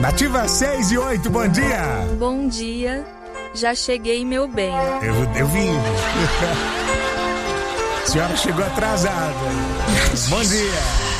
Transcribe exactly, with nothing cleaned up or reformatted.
Nativa seis e oito, bom dia. Bom dia, já cheguei, meu bem. Eu, eu vim. A senhora chegou atrasada. Bom dia.